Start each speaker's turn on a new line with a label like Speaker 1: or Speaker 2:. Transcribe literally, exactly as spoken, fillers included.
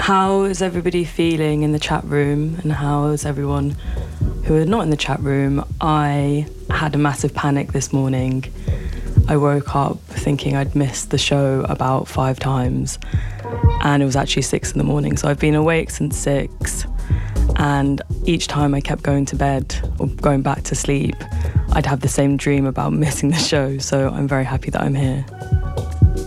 Speaker 1: How is everybody feeling in the chat room, and how is everyone who are not in the chat room? I had a massive panic this morning. I woke up thinking I'd missed the show about five times, and it was actually six in the morning. So I've been awake since six, and each time I kept going to bed or going back to sleep, I'd have the same dream about missing the show. So I'm very happy that I'm here.